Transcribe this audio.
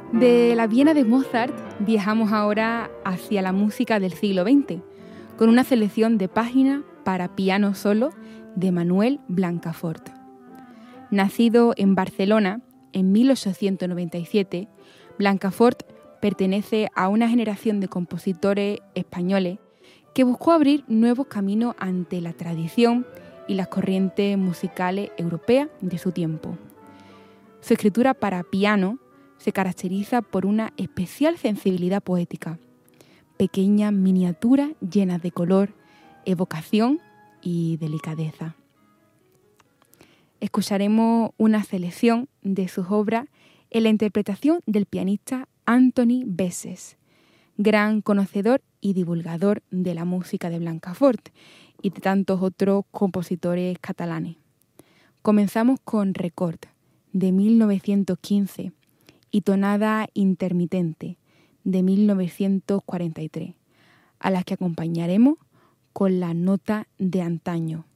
De la Viena de Mozart viajamos ahora hacia la música del siglo XX, con una selección de páginas para piano solo de Manuel Blancafort. Nacido en Barcelona en 1897, Blancafort pertenece a una generación de compositores españoles que buscó abrir nuevos caminos ante la tradición y las corrientes musicales europeas de su tiempo. Su escritura para piano se caracteriza por una especial sensibilidad poética, pequeñas miniaturas llenas de color, evocación y delicadeza. Escucharemos una selección de sus obras en la interpretación del pianista Antoni Veses, gran conocedor y divulgador de la música de Blancafort y de tantos otros compositores catalanes. Comenzamos con Record, de 1915, y Tonada intermitente, de 1943, a las que acompañaremos con la Nota de antaño,